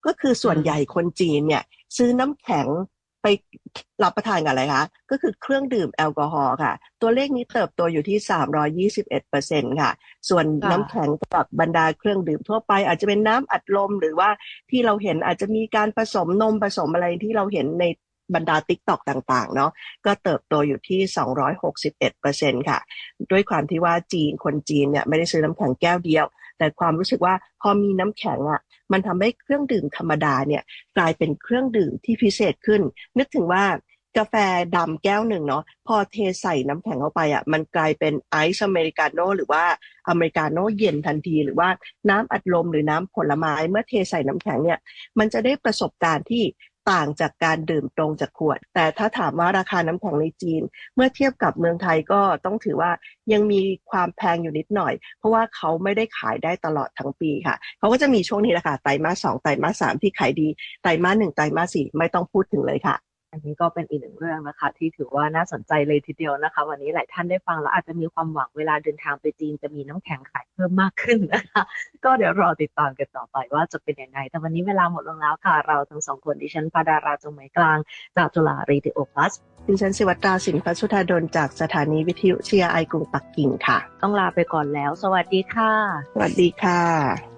ก็คืออืส่วนใหญ่มคนจีนเนี่ยซื้อน้ำแข็งไปรับประทานกับอะไรคะก็คือเครื่องดื่มแอลกอฮอล์ค่ะตัวเลขนี้เติบโตอยู่ที่321%ค่ะส่วนค่ะน้ำแข็งกับบรรดาเครื่องดื่มทั่วไปอาจจะเป็นน้ำอัดลมหรือว่าที่เราเห็นอาจจะมีการผสมนมผสมอะไรที่เราเห็นในบรรดา TikTok ต่างๆเนาะก็เติบโตอยู่ที่261%ค่ะด้วยความที่ว่าคนจีนเนี่ยไม่ได้ซื้อน้ำแข็งแก้วเดียวแต่ความรู้สึกว่าพอมีน้ำแข็งอ่ะมันทำให้เครื่องดื่มธรรมดาเนี่ยกลายเป็นเครื่องดื่มที่พิเศษขึ้นนึกถึงว่ากาแฟดำแก้วหนึ่งเนาะพอเทใส่น้ำแข็งเข้าไปอ่ะมันกลายเป็นไอซ์อเมริกาโน่หรือว่าอเมริกาโน่เย็นทันทีหรือว่าน้ำอัดลมหรือน้ำผลไม้เมื่อเทใส่น้ำแข็งเนี่ยมันจะได้ประสบการณ์ที่ต่างจากการดื่มตรงจากขวดแต่ถ้าถามว่าราคาน้ำแข็งในจีนเมื่อเทียบกับเมืองไทยก็ต้องถือว่ายังมีความแพงอยู่นิดหน่อยเพราะว่าเขาไม่ได้ขายได้ตลอดทั้งปีค่ะเขาก็จะมีช่วงนี้แหละค่ะไตรมาส 2ไตรมาส 3ที่ขายดีไตรมาส 1ไตรมาส 4ไม่ต้องพูดถึงเลยค่ะอันนี้ก็เป็นอีกหนึ่งเรื่องนะคะที่ถือว่าน่าสนใจเลยทีเดียวนะคะวันนี้หลายท่านได้ฟังแล้วอาจจะมีความหวังเวลาเดินทางไปจีนจะมีน้ำแข็งขายเพิ่มมากขึ้นนะคะก็เดี๋ยวรอติดตามกันต่อไปว่าจะเป็นยังไงแต่วันนี้เวลาหมดลงแล้วค่ะเราทั้งสองคนดิฉันพาดาราจงไหมกลางจากจุฬารีดิโอพลัสดิฉันศิวัตราสินพัชุธาดลจากสถานีวิทยุ CRI กรุงปักกิ่งค่ะต้องลาไปก่อนแล้วสวัสดีค่ะสวัสดีค่ะ